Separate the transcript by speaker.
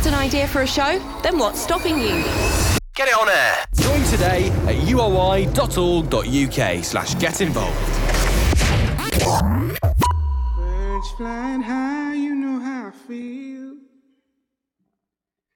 Speaker 1: Got an idea for a show? Then what's stopping you?
Speaker 2: Get it on air.
Speaker 3: Join today at uoi.org.uk/get involved.
Speaker 4: Birds flying high, you know how I feel.